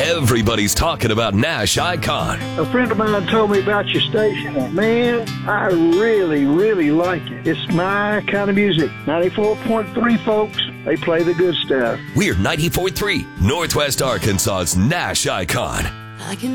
Everybody's talking about Nash Icon. A friend of mine told me about your station, and man, I really, really like it. It's my kind of music. 94.3, folks. They play the good stuff. We're 94.3, Northwest Arkansas's Nash Icon. I can